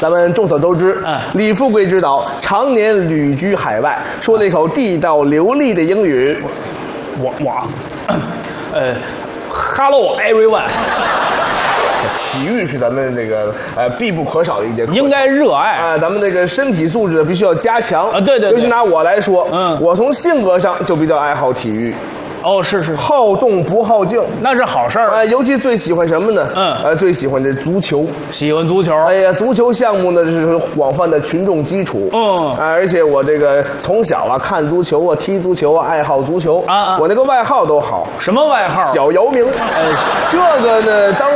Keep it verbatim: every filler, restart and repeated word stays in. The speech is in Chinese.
咱们众所周知， 嗯李富贵之岛常年旅居海外，说了一口地道流利的英语。 我我，呃 ，Hello everyone， 体育是咱们这个呃必不可少的一节课， 应该热爱啊、咱们这个身体素质必须要加强啊对对对尤其拿我来说， 嗯我从性格上就比较爱好体育， 哦，是是， 好动不好静。 那是好事儿。 哎，尤其最喜欢什么呢？ 嗯呃，最喜欢这足球。 喜欢足球， 哎呀，足球项目呢是广泛的群众基础。 嗯啊，而且我这个从小啊看足球啊，踢足球啊，爱好足球啊啊我那个外号都好， 什么外号？ 小姚明。 哎这个呢，当